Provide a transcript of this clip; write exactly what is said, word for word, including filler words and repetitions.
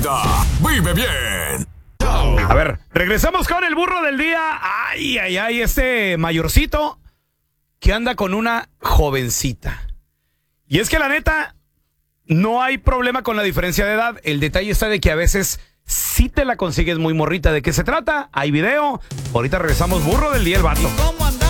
Vive bien. A ver, regresamos con el burro del día. Ay, ay, ay, este mayorcito que anda con una jovencita. Y es que la neta, no hay problema con la diferencia de edad. El detalle está de que a veces sí te la consigues muy morrita. ¿De qué se trata? Hay video. Ahorita regresamos, burro del día, el vato. ¿Cómo anda?